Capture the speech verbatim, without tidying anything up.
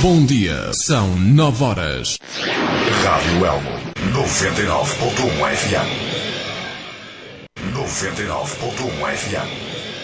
Bom dia, são nove horas. Rádio Elmo, noventa e nove ponto um F M. noventa e nove ponto um F M.